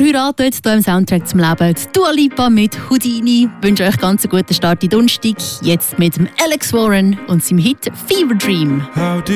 verheiratet, hier im Soundtrack zum Leben. Die Dua Lipa mit Houdini. Ich wünsche euch ganz einen guten Start in Donnerstag. Jetzt mit dem Alex Warren und seinem Hit Fever Dream.